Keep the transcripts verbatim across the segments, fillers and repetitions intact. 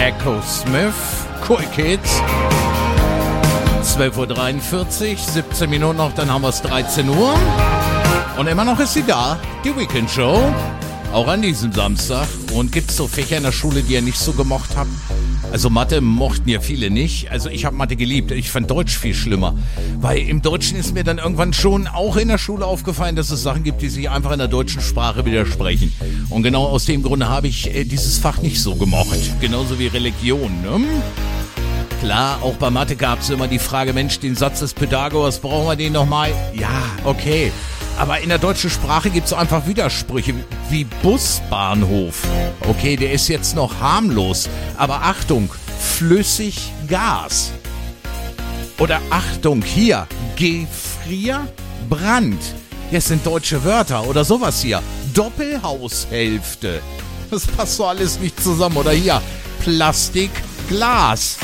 Echo Smith, Cool Kids. zwölf Uhr dreiundvierzig, siebzehn Minuten noch, dann haben wir es dreizehn Uhr. Und immer noch ist sie da, die Weekend Show. Auch an diesem Samstag. Und gibt es so Fächer in der Schule, die ihr nicht so gemocht habt? Also Mathe mochten ja viele nicht. Also ich habe Mathe geliebt. Ich fand Deutsch viel schlimmer. Weil im Deutschen ist mir dann irgendwann schon auch in der Schule aufgefallen, dass es Sachen gibt, die sich einfach in der deutschen Sprache widersprechen. Und genau aus dem Grunde habe ich äh, dieses Fach nicht so gemocht. Genauso wie Religion, ne? Klar, auch bei Mathe gab es immer die Frage, Mensch, den Satz des Pythagoras, brauchen wir den nochmal? Ja, okay. Aber in der deutschen Sprache gibt es einfach Widersprüche wie Busbahnhof. Okay, der ist jetzt noch harmlos. Aber Achtung, Flüssiggas. Oder Achtung, hier, Gefrierbrand. Das sind deutsche Wörter oder sowas hier. Doppelhaushälfte. Das passt so alles nicht zusammen. Oder hier, Plastikglas.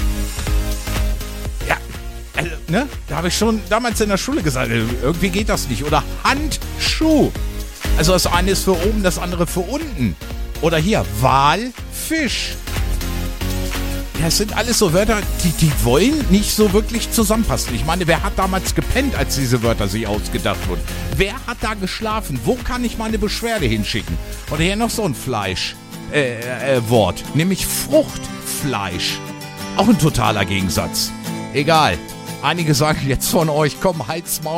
Also, ne? Da habe ich schon damals in der Schule gesagt, irgendwie geht das nicht. Oder Handschuh. Also das eine ist für oben, das andere für unten. Oder hier, Walfisch. Ja, es sind alles so Wörter, die, die wollen nicht so wirklich zusammenpassen. Ich meine, wer hat damals gepennt, als diese Wörter sich ausgedacht wurden? Wer hat da geschlafen? Wo kann ich meine Beschwerde hinschicken? Oder hier noch so ein Fleisch, äh, äh, Wort, nämlich Fruchtfleisch. Auch ein totaler Gegensatz. Egal. Einige sagen jetzt von euch, komm, halt's Maul.